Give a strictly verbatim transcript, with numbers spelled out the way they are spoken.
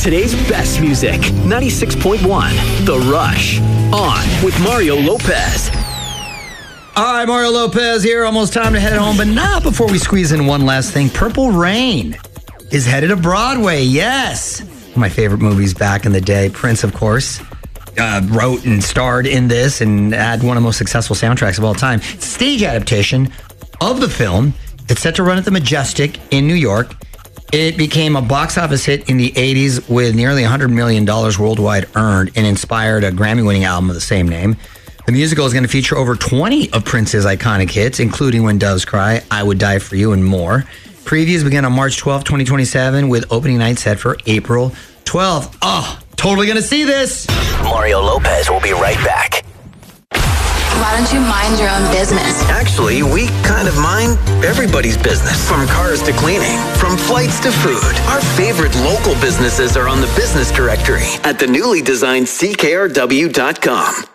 today's best music. ninety-six point one, The Rush. On with Mario Lopez. All right, Mario Lopez here. Almost time to head home, but not before we squeeze in one last thing. Purple Rain is headed to Broadway. Yes. One of my favorite movies back in the day. Prince, of course, uh, wrote and starred in this and had one of the most successful soundtracks of all time. It's a stage adaptation of the film. It's set to run at the Majestic in New York. It became a box office hit in the eighties with nearly one hundred million dollars worldwide earned and inspired a Grammy-winning album of the same name. The musical is going to feature over twenty of Prince's iconic hits, including When Doves Cry, I Would Die For You, and more. Previews begin on March twelfth, twenty twenty-seven, with opening night set for April twelfth. Oh, totally going to see this. Mario Lopez will be right back. Why don't you mind your own business? Actually, we kind of mind everybody's business. From cars to cleaning, from flights to food. Our favorite local businesses are on the business directory at the newly designed C K R W dot com.